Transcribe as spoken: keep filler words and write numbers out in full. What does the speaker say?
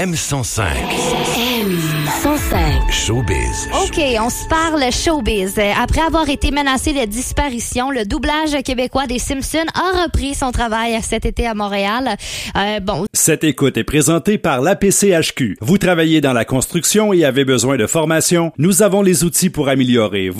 M cent cinq. M cent cinq. Showbiz. OK, on se parle showbiz. Après avoir été menacé de disparition, le doublage québécois des Simpsons a repris son travail cet été à Montréal. Euh, bon. Cette écoute est présentée par l'A P C H Q. Vous travaillez dans la construction et avez besoin de formation? Nous avons les outils pour améliorer